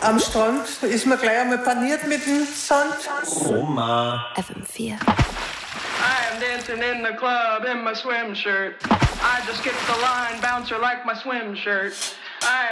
Am Strand ist man gleich einmal paniert mit dem Sand. Oma. FM4. I am dancing in the club in my swim shirt. I just skipped the line, bouncer like my swim shirt.